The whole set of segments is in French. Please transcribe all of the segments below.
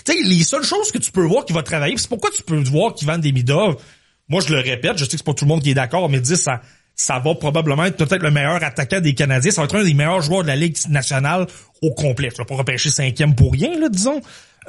Tu sais, les seules choses que tu peux voir qui va travailler, c'est pourquoi tu peux voir qu'ils vendent des Midov. Moi, je le répète, je sais que c'est pas tout le monde qui est d'accord, mais dis ça va probablement être peut-être le meilleur attaquant des Canadiens. Ça va être un des meilleurs joueurs de la Ligue nationale au complet. Tu vas pas repêcher 5e pour rien, là, disons.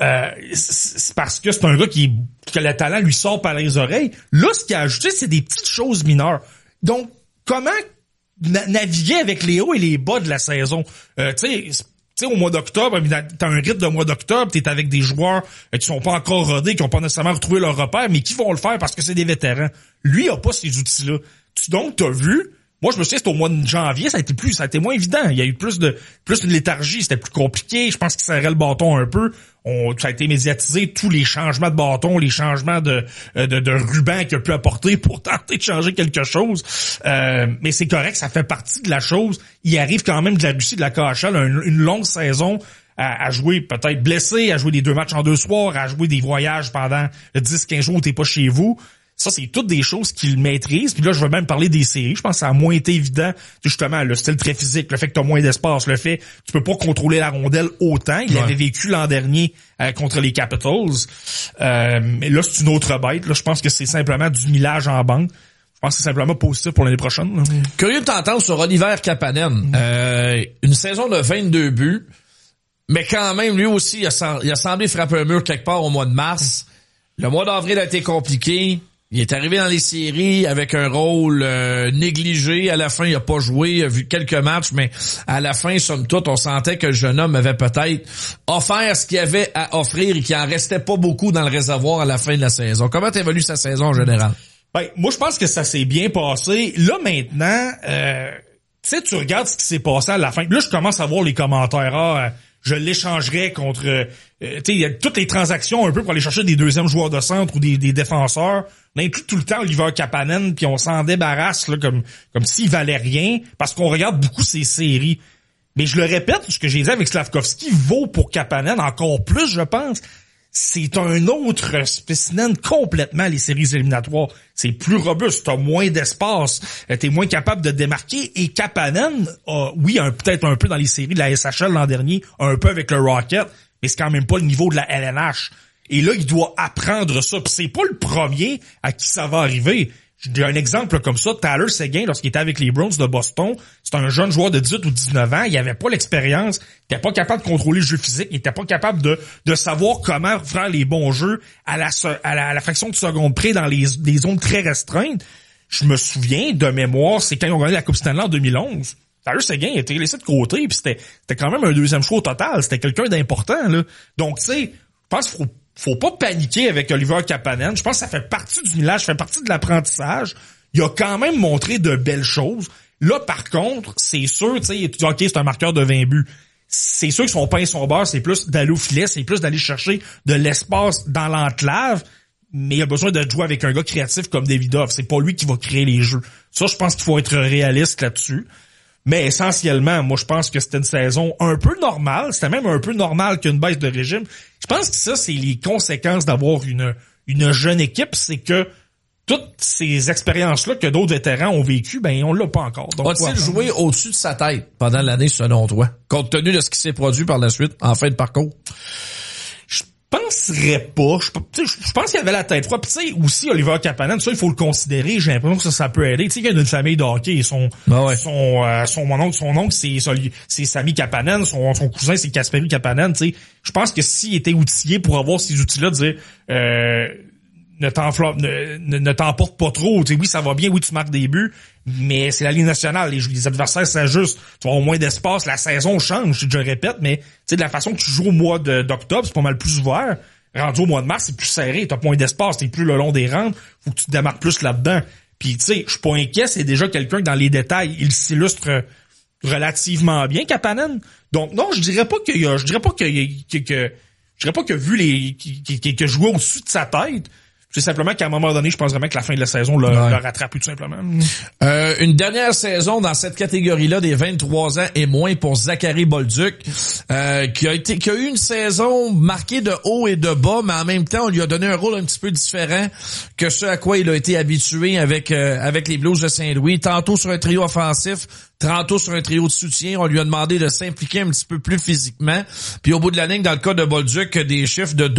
C'est parce que c'est un gars que le talent lui sort par les oreilles. Là, ce qu'il a ajouté, c'est des petites choses mineures. Donc, comment naviguer avec les hauts et les bas de la saison? Tu sais, au mois d'octobre, t'as un rythme de mois d'octobre, t'es avec des joueurs qui sont pas encore rodés, qui ont pas nécessairement retrouvé leur repère, mais qui vont le faire parce que c'est des vétérans. Lui, il a pas ces outils-là. Donc, t'as vu, moi, je me souviens, c'était au mois de janvier, ça a été moins évident. Il y a eu plus de léthargie, c'était plus compliqué. Je pense qu'il serrait le bâton un peu. Ça a été médiatisé, tous les changements de bâton, les changements de ruban qu'il a pu apporter pour tenter de changer quelque chose. Mais c'est correct, ça fait partie de la chose. Il arrive quand même de la Russie, de la KHL, une longue saison à jouer peut-être blessé, à jouer des 2 matchs en 2 soirs, à jouer des voyages pendant 10-15 jours où t'es pas chez vous. Ça, c'est toutes des choses qu'il maîtrise. Puis là, je veux même parler des séries. Je pense que ça a moins été évident. Justement, le style très physique, le fait que tu as moins d'espace, le fait que tu peux pas contrôler la rondelle autant. Il avait vécu l'an dernier contre les Capitals. Mais là, c'est une autre bête. Là, je pense que c'est simplement du millage en banque. Je pense que c'est simplement positif pour l'année prochaine. Là. Curieux de t'entendre sur Oliver Kapanen. Une saison de 22 buts. Mais quand même, lui aussi, il a semblé frapper un mur quelque part au mois de mars. Le mois d'avril a été compliqué. Il est arrivé dans les séries avec un rôle négligé. À la fin, il a pas joué. Il a vu quelques matchs, mais à la fin, somme toute, on sentait que le jeune homme avait peut-être offert ce qu'il avait à offrir et qu'il en restait pas beaucoup dans le réservoir à la fin de la saison. Comment t'évalues sa saison en général? Ben, moi, je pense que ça s'est bien passé. Là, maintenant, tu sais, tu regardes ce qui s'est passé à la fin. Là, je commence à voir les commentaires. Je l'échangerais contre... tu sais, il y a toutes les transactions un peu pour aller chercher des deuxièmes joueurs de centre ou des défenseurs. On inclut tout le temps Oliver Kapanen, puis on s'en débarrasse là comme s'il valait rien, parce qu'on regarde beaucoup ces séries. Mais je le répète, ce que j'ai dit avec Slavkovski vaut pour Kapanen encore plus, je pense. C'est un autre spécimen complètement, les séries éliminatoires. C'est plus robuste, t'as moins d'espace, t'es moins capable de démarquer. Et Kapanen, oui, peut-être un peu dans les séries de la SHL l'an dernier, un peu avec le Rocket, mais c'est quand même pas le niveau de la LNH. Et là, il doit apprendre ça. Puis c'est pas le premier à qui ça va arriver. J'ai un exemple comme ça. Tyler Seguin, lorsqu'il était avec les Browns de Boston, c'est un jeune joueur de 18 ou 19 ans. Il avait pas l'expérience. Il était pas capable de contrôler le jeu physique. Il était pas capable de savoir comment faire les bons jeux à la fraction de seconde près dans les zones très restreintes. Je me souviens de mémoire, c'est quand ils ont gagné la Coupe Stanley en 2011. Tyler Seguin a été laissé de côté. Puis c'était quand même un deuxième choix au total. C'était quelqu'un d'important, là. Donc, tu sais, je pense qu'il faut pas paniquer avec Oliver Kapanen. Je pense que ça fait partie du millage, ça fait partie de l'apprentissage. Il a quand même montré de belles choses. Là, par contre, c'est sûr, tu sais, OK, c'est un marqueur de 20 buts. C'est sûr que son pain et son beurre, c'est plus d'aller au filet, c'est plus d'aller chercher de l'espace dans l'enclave, mais il a besoin de jouer avec un gars créatif comme Davidov. C'est pas lui qui va créer les jeux. Ça, je pense qu'il faut être réaliste là-dessus. Mais essentiellement, moi, je pense que c'était une saison un peu normale. C'était même un peu normal qu'une baisse de régime. Je pense que ça, c'est les conséquences d'avoir une jeune équipe. C'est que toutes ces expériences-là que d'autres vétérans ont vécues, ben, on l'a pas encore. Donc, a-t-il joué au-dessus de sa tête pendant l'année, selon toi, compte tenu de ce qui s'est produit par la suite, en fin de parcours? Je penserais pas. Je pense qu'il avait la tête froide. Puis tu sais, aussi, Oliver Kapanen, ça, il faut le considérer. J'ai l'impression que ça peut aider. Tu sais, il vient d'une famille de hockey. Son oncle, c'est Sami Kapanen. Son cousin, c'est Kasperi Kapanen. Tu sais, je pense que s'il était outillé pour avoir ces outils-là, de dire, ne t'emporte pas trop. Tu sais, oui, ça va bien. Oui, tu marques des buts. Mais c'est la Ligue nationale. Les adversaires s'ajustent. Tu vas avoir moins d'espace. La saison change, je le répète. Mais, tu sais, de la façon que tu joues au mois d'octobre, c'est pas mal plus ouvert. Rendu au mois de mars, c'est plus serré. T'as moins d'espace. T'es plus le long des rangs. Faut que tu te démarques plus là-dedans. Puis, tu sais, je suis pas inquiet. C'est déjà quelqu'un dans les détails. Il s'illustre relativement bien, Kapanen. Donc, non, je dirais pas qu'il a vu qu'il jouait au-dessus de sa tête. C'est simplement qu'à un moment donné, je pense vraiment que la fin de la saison le rattrape tout simplement. Une dernière saison dans cette catégorie-là des 23 ans et moins pour Zachary Bolduc, qui a eu une saison marquée de haut et de bas, mais en même temps, on lui a donné un rôle un petit peu différent que ce à quoi il a été habitué avec les Blues de Saint-Louis. Tantôt sur un trio offensif, tantôt sur un trio de soutien, on lui a demandé de s'impliquer un petit peu plus physiquement. Puis au bout de la ligne, dans le cas de Bolduc, des chiffres de